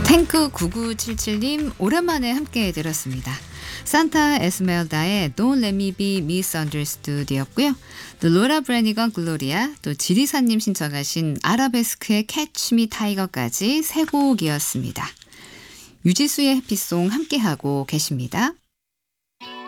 탱크 9977님 오랜만에 함께 들었습니다. 산타 에스메랄다의 Don't Let Me Be Misunderstood이었고요. 또 로라 브래니건 글로리아, 또 지리사님 신청하신 아라베스크의 Catch Me Tiger까지 세 곡이었습니다. 유지수의 해피송 함께하고 계십니다.